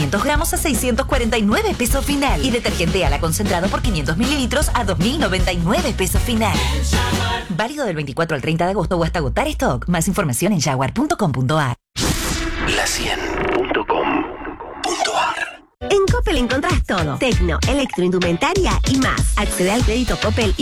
500 gramos a 649 pesos final. Y detergente Ala concentrado por 500 mililitros a 2.099 pesos final. Válido del 24 al 30 de agosto o hasta agotar stock. Más información en jaguar.com.ar. La100.com.ar. En Coppel encontrás todo. Tecno, electroindumentaria y más. Accede al crédito Coppel